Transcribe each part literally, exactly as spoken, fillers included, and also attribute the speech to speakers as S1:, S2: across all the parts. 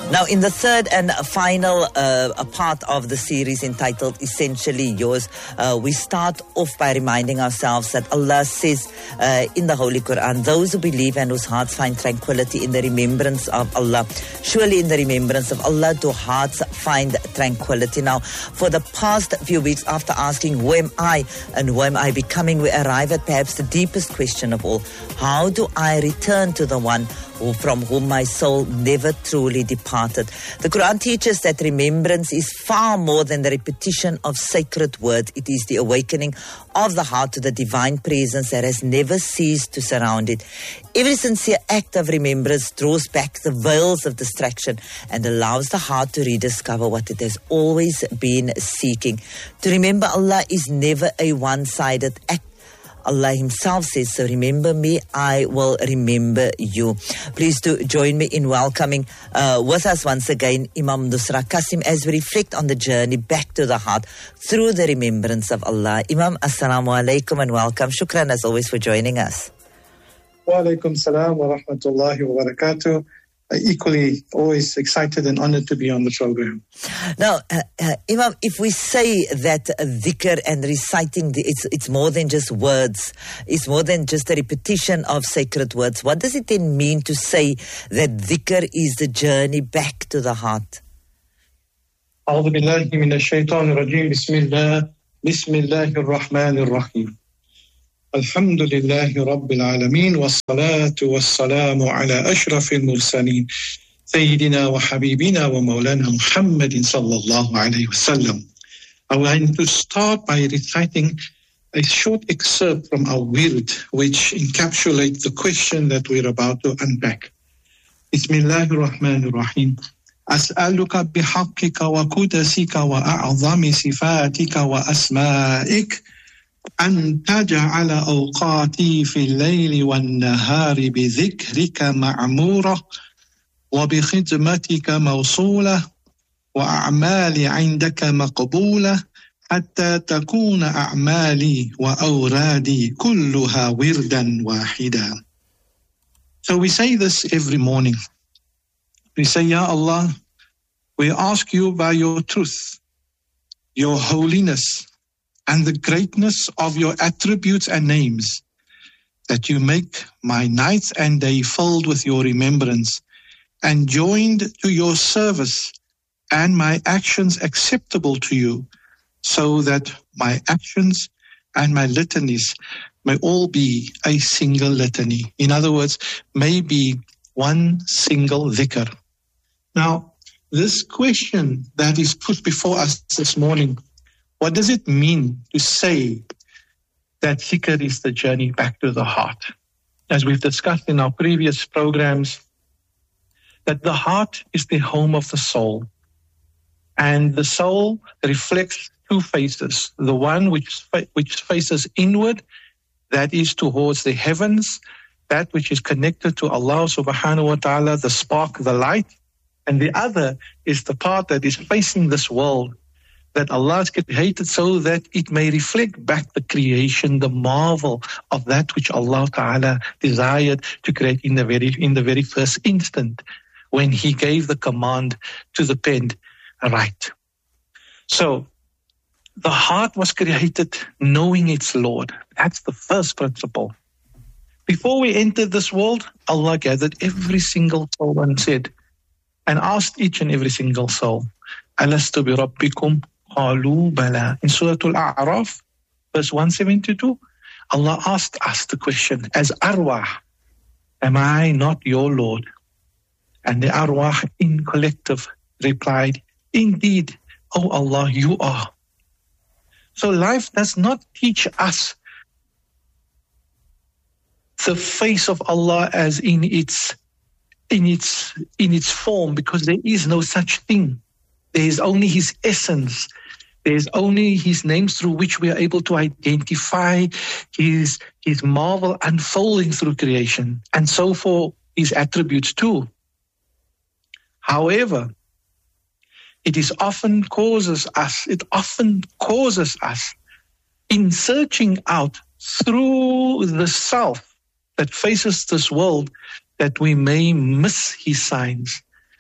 S1: Now, in the third and final uh, part of the series entitled Essentially Yours, uh, we start off by reminding ourselves that Allah says uh, in the Holy Quran, those who believe and whose hearts find tranquility in the remembrance of Allah. Surely in the remembrance of Allah do hearts find tranquility. Now, for the past few weeks, after asking, who am I and who am I becoming, we arrive at perhaps the deepest question of all. How do I return to the one who, from whom my soul never truly departed? The Quran teaches that remembrance is far more than the repetition of sacred words. It is the awakening of the heart to the divine presence that has never ceased to surround it. Every sincere act of remembrance draws back the veils of distraction and allows the heart to rediscover what it has always been seeking. To remember Allah is never a one-sided act. Allah himself says, so remember me, I will remember you. Please do join me in welcoming uh, with us once again Imam Nusrat Qasim as we reflect on the journey back to the heart through the remembrance of Allah. Imam, assalamu alaikum and welcome. Shukran as always for joining us.
S2: Wa alaikum salam wa rahmatullahi wa barakatuh. Equally, always excited and honored to be on the program.
S1: Now, uh, uh, Imam, if we say that uh, dhikr and reciting, the, it's it's more than just words, it's more than just a repetition of sacred words, what does it then mean to say that dhikr is the journey back to the heart?
S2: A'udhu billahi minash shaitanir rajeem. Bismillah. Bismillahir rahmanir rahim. Alhamdulillahi Rabbil Alameen, wassalatu wassalamu ala ashrafil mursaleen, Sayyidina wa Habibina wa Maulana Muhammadin sallallahu alayhi wasallam. I want to start by reciting a short excerpt from our wird, which encapsulates the question that we're about to unpack. Bismillahir Rahmanir Rahim. As'aluka bihaqqika wa qudasika wa a'zami sifatika wa asma'ik أن تجعل أوقاتي في الليل والنهار بذكرك معمورة وبخدمتك موصولة وأعمالي عندك مقبولة حتى تكون أعمالي وأورادي كلها وردا واحدا. So we say this every morning. We say, Ya Allah, we ask you by your truth, your holiness, and the greatness of your attributes and names, that you make my nights and day filled with your remembrance and joined to your service and my actions acceptable to you, so that my actions and my litanies may all be a single litany. In other words, may be one single dhikr. Now, this question that is put before us this morning, what does it mean to say that dhikr is the journey back to the heart? As we've discussed in our previous programs, that the heart is the home of the soul. And the soul reflects two faces. The one which, which faces inward, that is towards the heavens, that which is connected to Allah subhanahu wa ta'ala, the spark, the light. And the other is the part that is facing this world, that Allah has created so that it may reflect back the creation, the marvel of that which Allah Ta'ala desired to create in the very in the very first instant when He gave the command to the pen, write. So the heart was created knowing its Lord. That's the first principle. Before we entered this world, Allah gathered every single soul and said, and asked each and every single soul, Alastu bi rabbikum? Qalu bala. In Surah Al-A'raf, verse one seventy-two, Allah asked us the question, as arwah, am I not your Lord? And the arwah in collective replied, indeed, O Allah, you are. So life does not teach us the face of Allah as in its in its in its form, because there is no such thing. There is only His essence. There is only His names through which we are able to identify His, His marvel unfolding through creation, and so for His attributes too. However, it is often causes us, it often causes us in searching out through the self that faces this world, that we may miss His signs.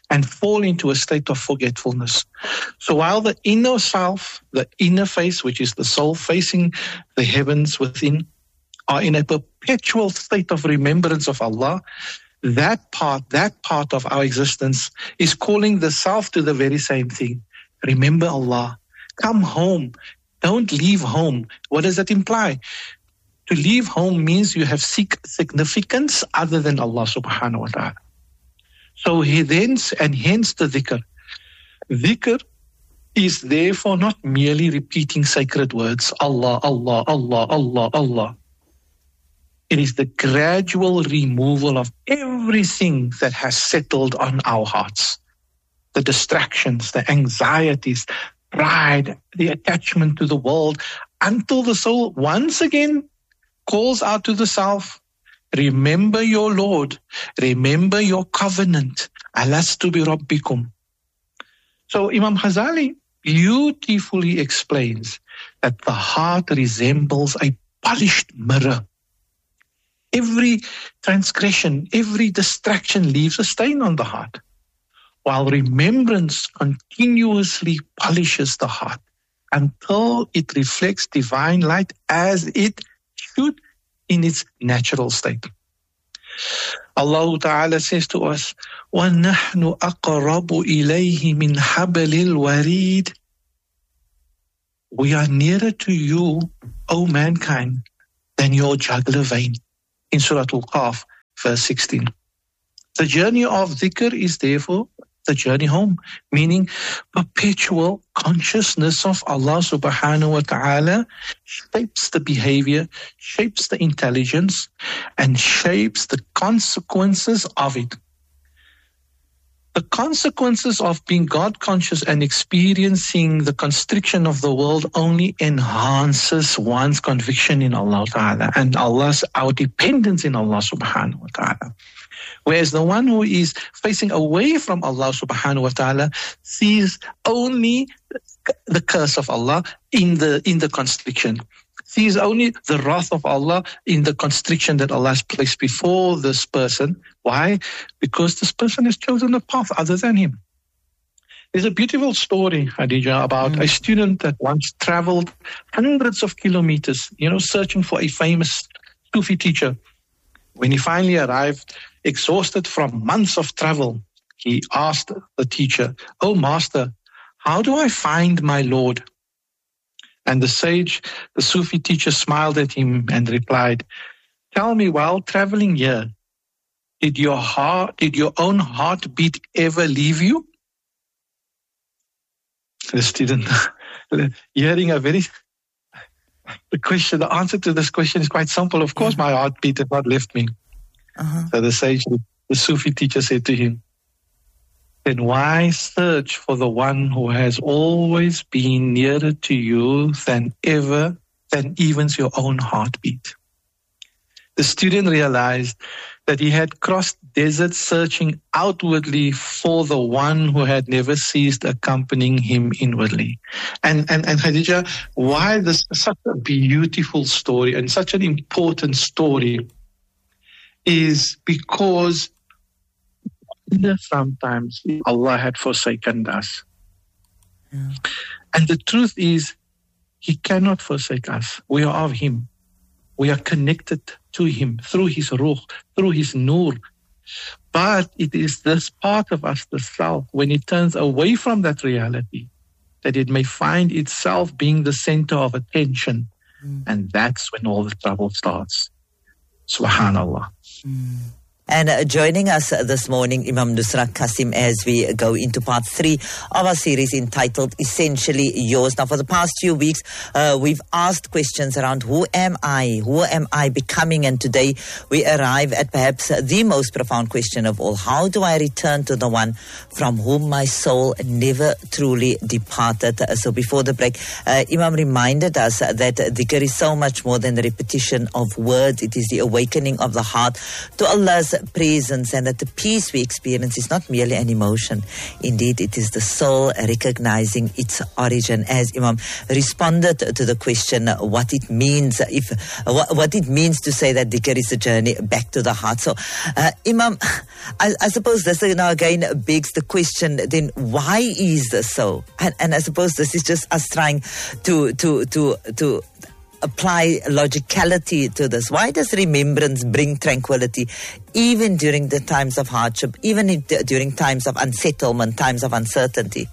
S2: and fall into a state of forgetfulness. So while the inner self, the inner face, which is the soul facing the heavens within, are in a perpetual state of remembrance of Allah, that part, that part of our existence is calling the self to the very same thing. Remember Allah. Come home. Don't leave home. What does that imply? To leave home means you have seek significance other than Allah subhanahu wa ta'ala. So he then, and hence the dhikr. Dhikr is therefore not merely repeating sacred words, Allah, Allah, Allah, Allah, Allah. It is the gradual removal of everything that has settled on our hearts. The distractions, the anxieties, pride, the attachment to the world, until the soul once again calls out to the self, remember your Lord, remember your covenant, alastu bi rabbikum. So Imam Ghazali beautifully explains that the heart resembles a polished mirror. Every transgression, every distraction leaves a stain on the heart, while remembrance continuously polishes the heart until it reflects divine light as it should in its natural state. Allah Ta'ala says to us, وَنَحْنُ أَقْرَبُ إِلَيْهِ مِنْ حَبَلِ الْوَرِيدِ. We are nearer to you, O mankind, than your jugular vein. In Surah Al-Qaf, verse sixteen. The journey of dhikr is therefore the journey home, meaning perpetual consciousness of Allah subhanahu wa ta'ala shapes the behavior, shapes the intelligence, and shapes the consequences of it. The consequences of being God conscious and experiencing the constriction of the world only enhances one's conviction in Allah Ta'ala and Allah's, our dependence in Allah subhanahu wa ta'ala. Whereas the one who is facing away from Allah subhanahu wa ta'ala sees only the curse of Allah in the in the constriction. Sees only the wrath of Allah in the constriction that Allah has placed before this person. Why? Because this person has chosen a path other than him. There's a beautiful story, Khadija, about mm. a student that once traveled hundreds of kilometers, you know, searching for a famous Sufi teacher. When he finally arrived, exhausted from months of travel, he asked the teacher, "Oh, master, how do I find my Lord?" And the sage, the Sufi teacher, smiled at him and replied, "Tell me, while traveling here, did your heart, did your own heartbeat ever leave you?" The student, hearing a very, the question, the answer to this question is quite simple. Of course, my heartbeat has not left me. Uh-huh. So the sage, the Sufi teacher said to him, "Then why search for the one who has always been nearer to you than ever, than even your own heartbeat?" The student realized that he had crossed deserts searching outwardly for the one who had never ceased accompanying him inwardly. And, and, and Khadija, why this is such a beautiful story and such an important story is because sometimes Allah had forsaken us. Yeah. And the truth is, He cannot forsake us. We are of Him. We are connected to Him through His Ruh, through His Nur. But it is this part of us, the self, when it turns away from that reality, that it may find itself being the center of attention. Mm. And that's when all the trouble starts. Subhanallah.
S1: Mm. And uh, joining us uh, this morning, Imam Nusrat Qasim, as we go into part three of our series entitled Essentially Yours. Now, for the past few weeks, uh, we've asked questions around who am I? Who am I becoming? And today we arrive at perhaps the most profound question of all. How do I return to the one from whom my soul never truly departed? Uh, so before the break, uh, Imam reminded us that dhikr is so much more than the repetition of words. It is the awakening of the heart to Allah's presence and that the peace we experience is not merely an emotion. Indeed, it is the soul recognizing its origin. As Imam responded to the question, what it means, if what, what it means to say that dhikr is a journey back to the heart. So, uh, Imam, I, I suppose this now again begs the question, then why is this so? And, and I suppose this is just us trying to, to, to, to apply logicality to this. Why does remembrance bring tranquility even during the times of hardship, even in, during times of unsettlement, times of uncertainty?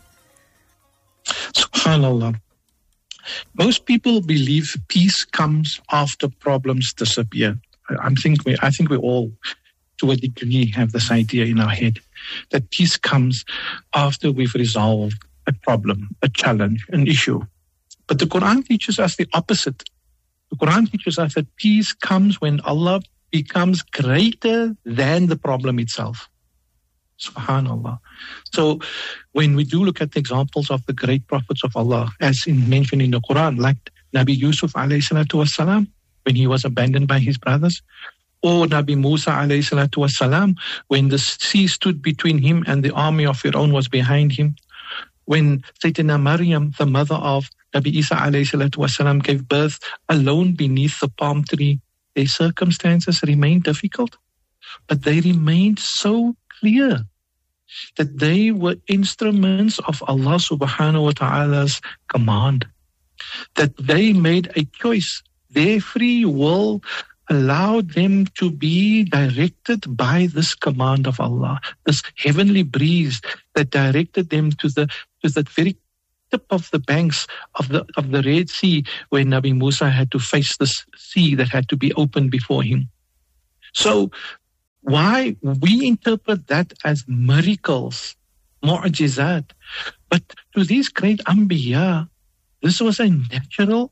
S2: SubhanAllah. Most people believe peace comes after problems disappear. I think we, I think we all, to a degree, have this idea in our head that peace comes after we've resolved a problem, a challenge, an issue. But the Quran teaches us the opposite. The Quran teaches us that peace comes when Allah becomes greater than the problem itself. SubhanAllah. So when we do look at the examples of the great prophets of Allah, as in, mentioned in the Quran, like Nabi Yusuf alayhi salatu wassalam, when he was abandoned by his brothers, or Nabi Musa alayhi salatu wassalam, when the sea stood between him and the army of Fir'aun was behind him, when Sayyidina Maryam, the mother of Nabi Isa alayhi salatu wassalam, gave birth alone beneath the palm tree, their circumstances remained difficult, but they remained so clear that they were instruments of Allah subhanahu wa ta'ala's command, that they made a choice. Their free will allowed them to be directed by this command of Allah, this heavenly breeze that directed them to the to the very tip of the banks of the of the Red Sea, where Nabi Musa had to face this sea that had to be opened before him. So why we interpret that as miracles, mu'jizat, but to these great anbiya, this was a natural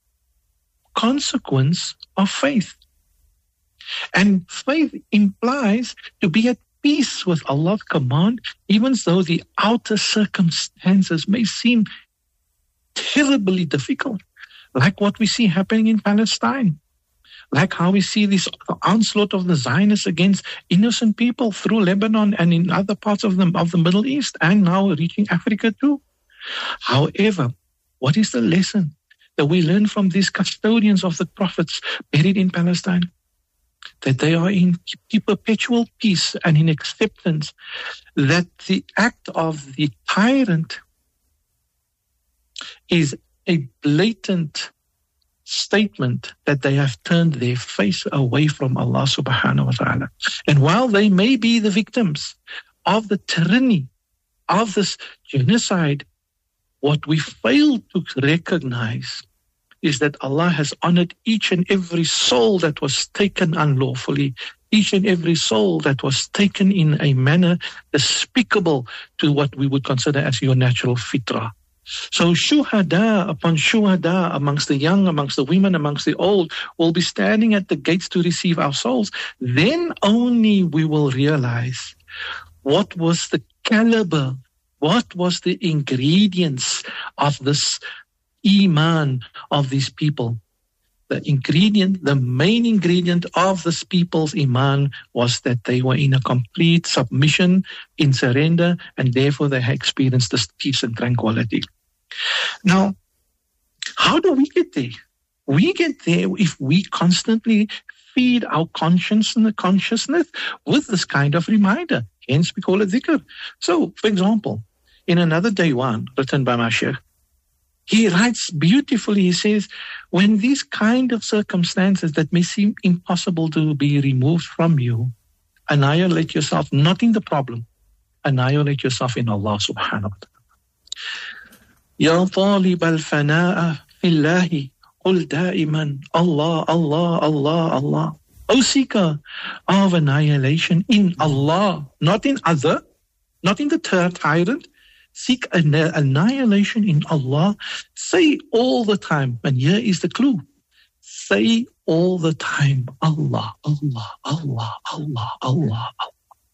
S2: consequence of faith. And faith implies to be at peace with Allah's command, even though the outer circumstances may seem terribly difficult, like what we see happening in Palestine, like how we see this onslaught of the Zionists against innocent people through Lebanon and in other parts of the, of the Middle East, and now reaching Africa too. However, what is the lesson that we learn from these custodians of the prophets buried in Palestine? That they are in perpetual peace and in acceptance, that the act of the tyrant is a blatant statement that they have turned their face away from Allah subhanahu wa ta'ala. And while they may be the victims of the tyranny of this genocide, what we fail to recognize is that Allah has honored each and every soul that was taken unlawfully, each and every soul that was taken in a manner despicable to what we would consider as your natural fitrah. So shuhada upon shuhada, amongst the young, amongst the women, amongst the old, will be standing at the gates to receive our souls. Then only we will realize what was the caliber, what was the ingredients of this Iman of these people. The ingredient, the main ingredient of this people's Iman was that they were in a complete submission, in surrender, and therefore they had experienced this peace and tranquility. Now, how do we get there? We get there if we constantly feed our conscience and the consciousness with this kind of reminder. Hence we call it dhikr. So, for example, in another Diwan written by my Shaykh, he writes beautifully, he says, when these kind of circumstances that may seem impossible to be removed from you, annihilate yourself not in the problem, annihilate yourself in Allah subhanahu wa ta'ala. Ya talib al-fana'a fillahi, qul da'iman, Allah, Allah, Allah, Allah. O seeker of annihilation in Allah, not in other, not in the tyrant. Seek an annihilation in Allah. Say all the time, and here is the clue. Say all the time, Allah, Allah, Allah, Allah, Allah, Allah.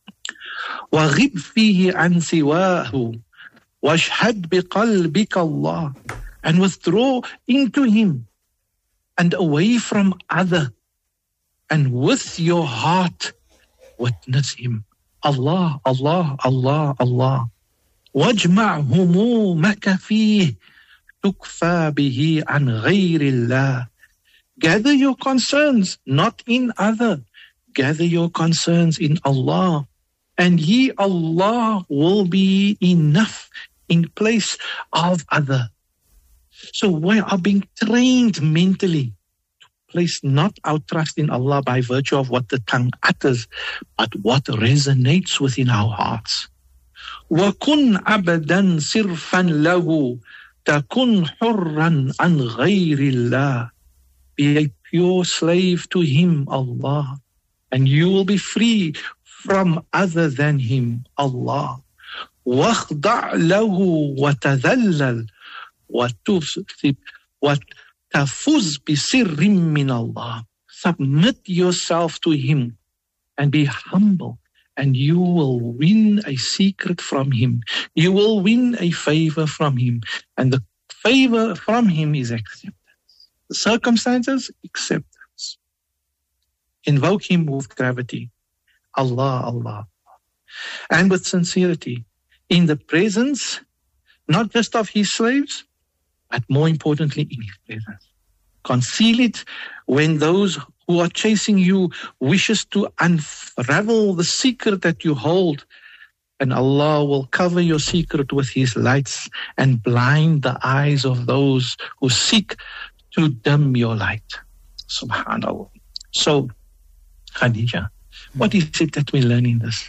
S2: وَغِبْ فِيهِ عَنْ سِوَاهُ وَاشْهَدْ بِقَلْبِكَ اللَّهِ. And withdraw into Him and away from other. And with your heart, witness him. Allah, Allah, Allah, Allah. وَاجْمَعْ هُمُومَكَ فِيهِ تُكْفَى بِهِ عَنْ غَيْرِ اللَّهِ. Gather your concerns, not in other. Gather your concerns in Allah. And He, Allah, will be enough in place of other. So we are being trained mentally to place not our trust in Allah by virtue of what the tongue utters, but what resonates within our hearts. وَكُنْ عَبْدًا صِرْفًا لَهُ تَكُنْ حُرًّا عَنْ غَيْرِ اللَّهِ. Be a pure slave to Him, Allah, and you will be free from other than Him, Allah. وَاخْضَعْ لَهُ وَتَذَلَّلْ وَتُفْسِبْ وَتَفُزْ بِسِرٍّ مِّنَ اللَّهِ. Submit yourself to Him and be humble, and you will win a secret from Him. You will win a favor from Him, and the favor from Him is acceptance. The circumstances, acceptance. Invoke Him with gravity. Allah, Allah. And with sincerity. In the presence, not just of His slaves, but more importantly, in His presence. Conceal it when those who are chasing you wishes to unravel the secret that you hold. And Allah will cover your secret with His lights and blind the eyes of those who seek to dim your light. Subhanallah. So, Khadija, what is it that we learn in this?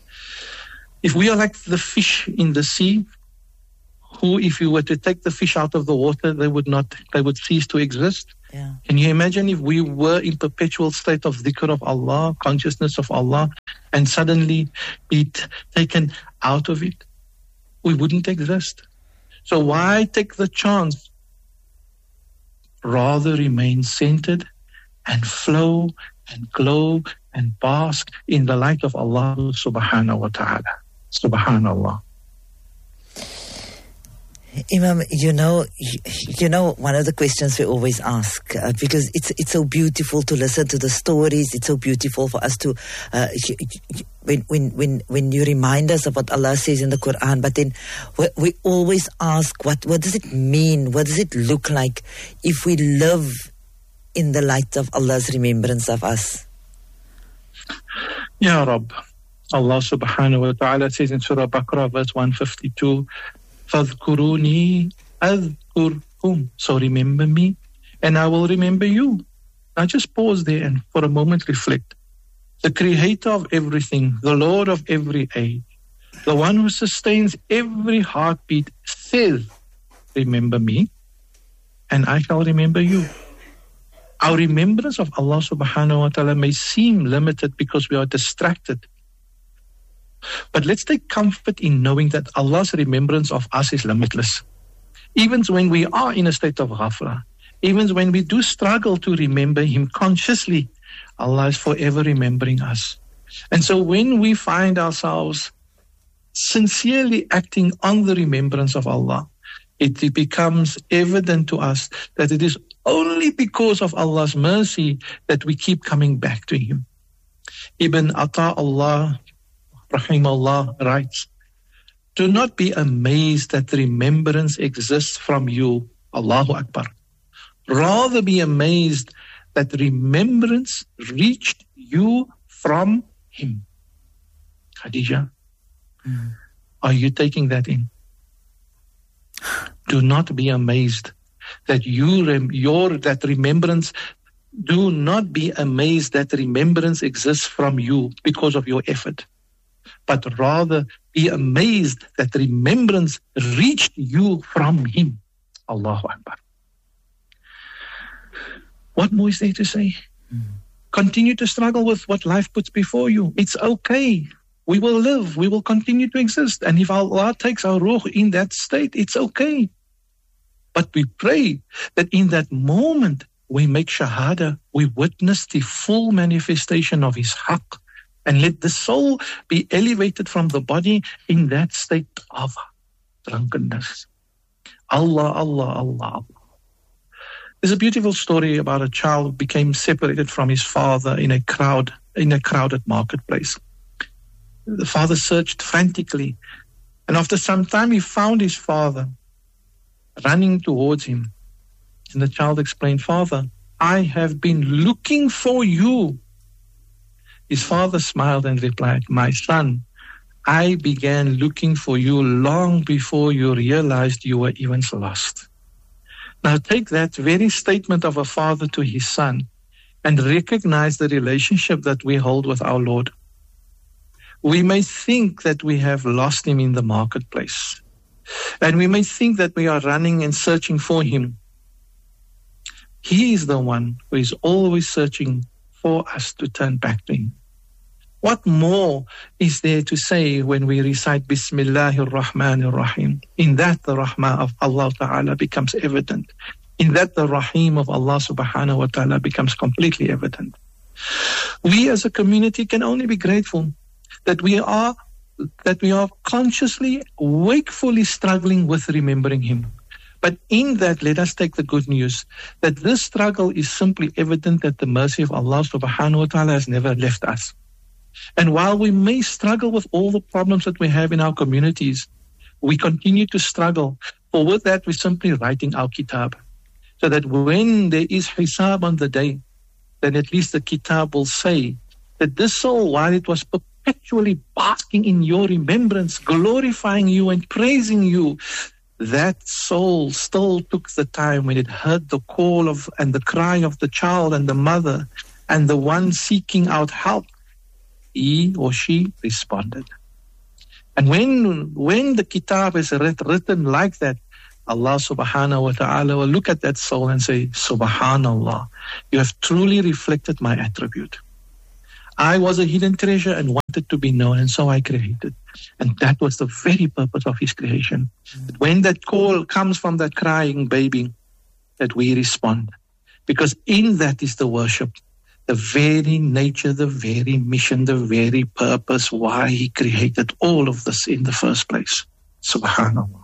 S2: If we are like the fish in the sea, who, if you were to take the fish out of the water, they would not, they would cease to exist.
S1: Yeah.
S2: Can you imagine if we were in perpetual state of dhikr of Allah, consciousness of Allah, and suddenly be taken out of it? We wouldn't exist. So why take the chance? Rather remain centered and flow and glow and bask in the light of Allah subhanahu wa ta'ala. Subhanallah.
S1: Imam, you know, you know, one of the questions we always ask, uh, because it's it's so beautiful to listen to the stories. It's so beautiful for us to, uh, when when when when you remind us of what Allah says in the Quran. But then we, we always ask, what what does it mean? What does it look like if we live in the light of Allah's remembrance of us?
S2: Ya Rabb, Allah subhanahu wa ta'ala says in Surah Baqarah, verse one fifty-two. فَاذْكُرُونِي أَذْكُرْكُمْ. So remember me, and I will remember you. Now just pause there and for a moment reflect. The creator of everything, the Lord of every age, the one who sustains every heartbeat says, remember me, and I shall remember you. Our remembrance of Allah subhanahu wa ta'ala may seem limited because we are distracted. But let's take comfort in knowing that Allah's remembrance of us is limitless. Even when we are in a state of ghafla, even when we do struggle to remember Him consciously, Allah is forever remembering us. And so when we find ourselves sincerely acting on the remembrance of Allah, it becomes evident to us that it is only because of Allah's mercy that we keep coming back to Him. Ibn Ata'Allah Rahimahullah writes, do not be amazed that remembrance exists from you, Allahu Akbar. Rather be amazed that remembrance reached you from Him. Khadija, mm. Are you taking that in? Do not be amazed that you rem- your that remembrance. Do not be amazed that remembrance exists from you because of your effort. But rather be amazed that remembrance reached you from Him. Allahu Akbar. What more is there to say? Mm. Continue to struggle with what life puts before you. It's okay. We will live. We will continue to exist. And if Allah takes our ruh in that state, it's okay. But we pray that in that moment we make shahada, we witness the full manifestation of His haqq. And let the soul be elevated from the body in that state of drunkenness. Allah, Allah, Allah. There's a beautiful story about a child who became separated from his father in a crowd, in a crowded marketplace. The father searched frantically. And after some time, he found his father running towards him. And the child explained, "Father, I have been looking for you." His father smiled and replied, "My son, I began looking for you long before you realized you were even lost." Now take that very statement of a father to his son and recognize the relationship that we hold with our Lord. We may think that we have lost him in the marketplace, and we may think that we are running and searching for him. He is the one who is always searching for us to turn back to him. What more is there to say when we recite Bismillahir Rahmanir Rahim? In that the Rahmah of Allah Ta'ala becomes evident. In that the Rahim of Allah Subhanahu wa Ta'ala becomes completely evident. We as a community can only be grateful that we are that we are consciously, wakefully struggling with remembering him. But in that, let us take the good news that this struggle is simply evident that the mercy of Allah Subhanahu wa Ta'ala has never left us. And while we may struggle with all the problems that we have in our communities, we continue to struggle. For with that, we're simply writing our kitab. So that when there is hisab on the day, then at least the kitab will say that this soul, while it was perpetually basking in your remembrance, glorifying you and praising you, that soul still took the time when it heard the call of and the cry of the child and the mother and the one seeking out help. He or she responded. And when when the kitab is written like that, Allah Subhanahu wa Ta'ala will look at that soul and say, Subhanallah, you have truly reflected my attribute. I was a hidden treasure and wanted to be known, and so I created. And that was the very purpose of his creation. That when that call comes from that crying baby, that we respond. Because in that is the worship, the very nature, the very mission, the very purpose why he created all of this in the first place. Subhanallah.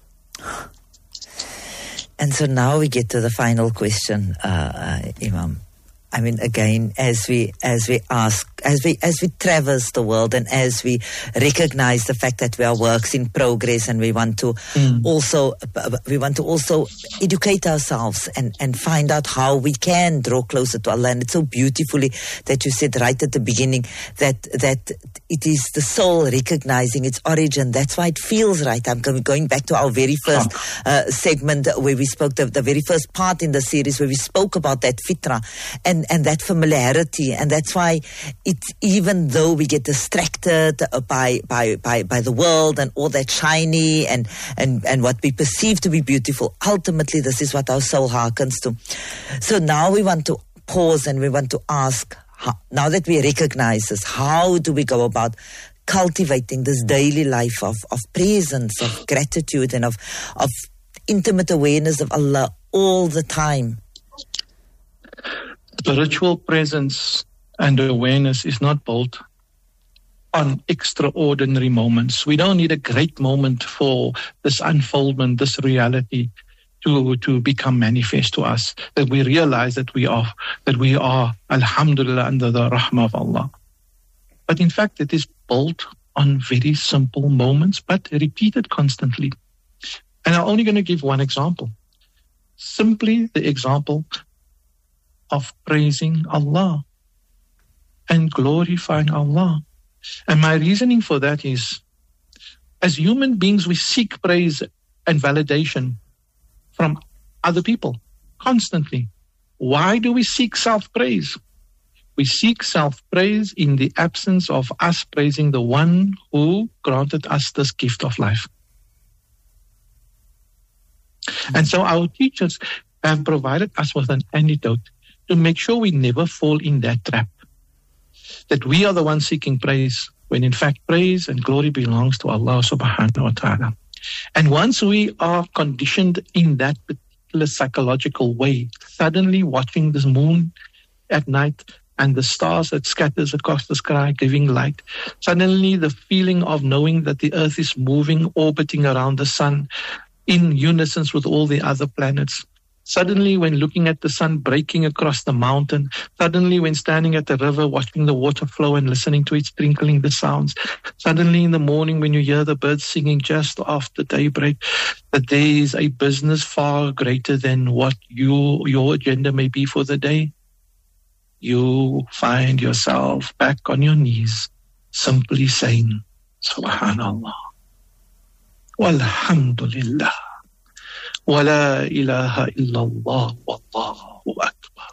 S1: And so now we get to the final question, uh, uh, Imam. I mean, again, as we as we ask, as we as we traverse the world, and as we recognize the fact that we are works in progress, and we want to mm. also we want to also educate ourselves and and find out how we can draw closer to Allah. And it's so beautifully that you said right at the beginning that that it is the soul recognizing its origin. That's why it feels right. I'm going back to our very first uh, segment where we spoke the, the very first part in the series where we spoke about that fitra and. And that familiarity, and that's why it, even though we get distracted by by by, by the world and all that shiny and, and, and what we perceive to be beautiful, ultimately this is what our soul hearkens to. So now we want to pause and we want to ask, how, now that we recognize this, how do we go about cultivating this daily life of, of presence, of gratitude, and of of intimate awareness of Allah all the time?
S2: Spiritual presence and awareness is not built on extraordinary moments. We don't need a great moment for this unfoldment, this reality to, to become manifest to us, that we realize that we are, that we are, alhamdulillah, under the rahmah of Allah. But in fact, it is built on very simple moments, but repeated constantly. And I'm only going to give one example. Simply the example of praising Allah and glorifying Allah. And my reasoning for that is, as human beings, we seek praise and validation from other people constantly. Why do we seek self-praise? We seek self-praise in the absence of us praising the one who granted us this gift of life. And so our teachers have provided us with an antidote to make sure we never fall in that trap. That we are the ones seeking praise, when in fact praise and glory belongs to Allah Subhanahu wa Ta'ala. And once we are conditioned in that particular psychological way, suddenly watching the moon at night and the stars that scatters across the sky giving light, suddenly the feeling of knowing that the earth is moving, orbiting around the sun in unison with all the other planets, Suddenly when looking at the sun breaking across the mountain, suddenly when standing at the river, watching the water flow and listening to it sprinkling the sounds, suddenly in the morning when you hear the birds singing just after daybreak, that there is a business far greater than what you, your agenda may be for the day. You find yourself back on your knees, simply saying, Subhanallah, Walhamdulillah, wa la ilaha illallah, wallahu akbar.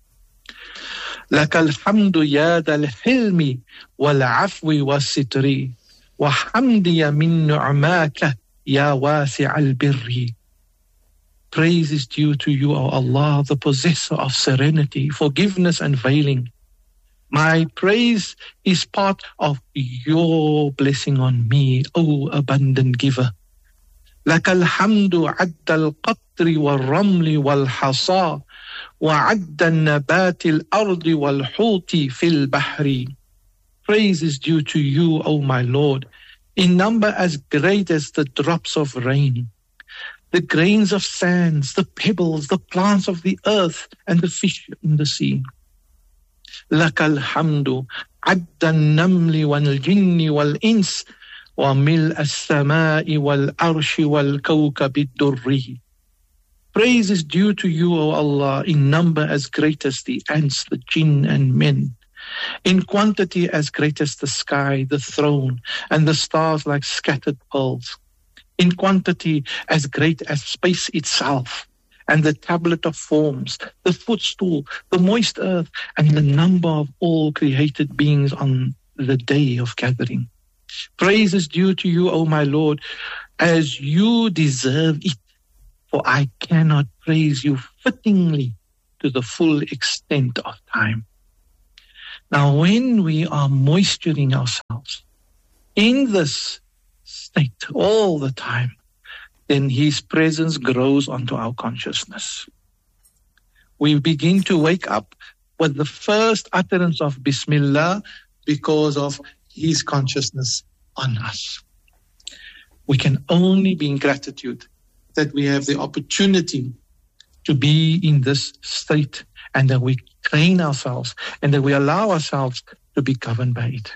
S2: Lakal hamdu ya dal hilmi wal afwi was sitri, wa hamdiya min nu'maka ya wasi'al birri. Praise is due to you, O Allah, the possessor of serenity, forgiveness and veiling. My praise is part of your blessing on me, O abundant giver. Lakal hamdu adda al-qatri wal-ramli wal-hasa wa adda al-nabati al-ardi wal-huti fil bahri. Praise is due to you, O my Lord, in number as great as the drops of rain, the grains of sands, the pebbles, the plants of the earth, and the fish in the sea. Lakal hamdu adda al-namli wal-jinni wal-ins wa mil as-samai wal-arshi wal-kawkab ad-durri. Praise is due to you, O Allah, in number as great as the ants, the jinn and men, in quantity as great as the sky, the throne, and the stars like scattered pearls, in quantity as great as space itself, and the tablet of forms, the footstool, the moist earth, and the number of all created beings on the day of gathering. Praise is due to you, O my Lord, as you deserve it, for I cannot praise you fittingly to the full extent of time. Now, when we are moisturing ourselves in this state all the time, then His presence grows onto our consciousness. We begin to wake up with the first utterance of Bismillah because of His consciousness on us. We can only be in gratitude that we have the opportunity to be in this state, and that we train ourselves and that we allow ourselves to be governed by it.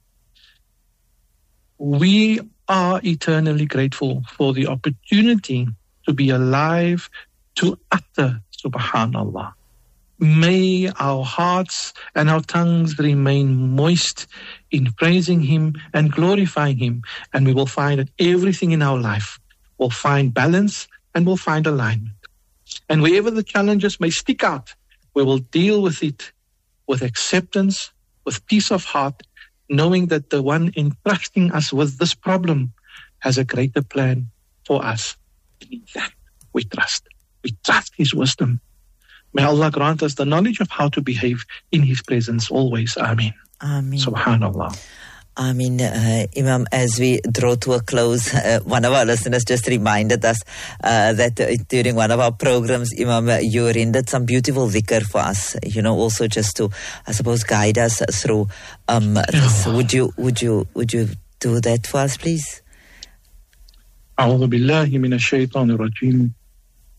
S2: We are eternally grateful for the opportunity to be alive to utter Subhanallah. May our hearts and our tongues remain moist in praising Him and glorifying Him, and we will find that everything in our life will find balance and will find alignment. And wherever the challenges may stick out, we will deal with it with acceptance, with peace of heart, knowing that the one entrusting us with this problem has a greater plan for us. And in that we trust. We trust His wisdom. May Allah grant us the knowledge of how to behave in His presence always. Ameen.
S1: Ameen.
S2: Subhanallah.
S1: I mean, uh, Imam, as we draw to a close, uh, one of our listeners just reminded us uh, that uh, during one of our programs, Imam, uh, you rendered some beautiful dhikr for us, you know, also just to, I suppose, guide us through um, this. Would you, would you, would you do that for us, please?
S2: أعوذ بالله من الشيطان الرجيم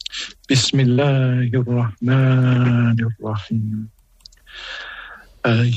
S2: بسم الله الرحمن الرحيم